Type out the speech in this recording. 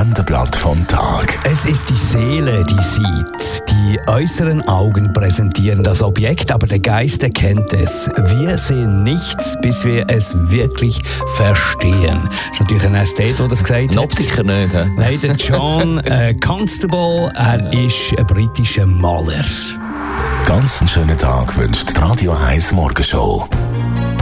Sendeblatt vom Tag. Es ist die Seele, die sieht. Die äußeren Augen präsentieren das Objekt, aber der Geist erkennt es. Wir sehen nichts, bis wir es wirklich verstehen. Das ist natürlich ein Ästhet, der das gesagt hat. Ein Optiker nicht, hä? Nein, der John Constable, er ist ein britischer Maler. Ganz einen schönen Tag wünscht die Radio 1 Morgenshow.